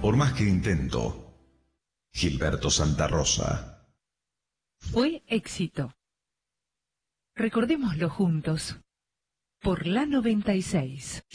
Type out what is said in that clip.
Por más que intento, Gilberto Santa Rosa. Fue éxito. Recordémoslo juntos. Por la 96.